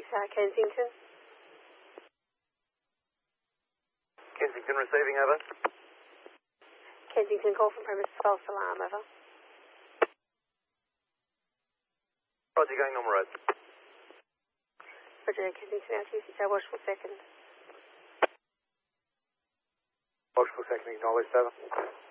Kensington. Kensington receiving, over. Kensington, call from premises, false alarm, over. Roger, going normal road. Roger, Kensington, LT6, watchful second. Watchful second, acknowledged, over.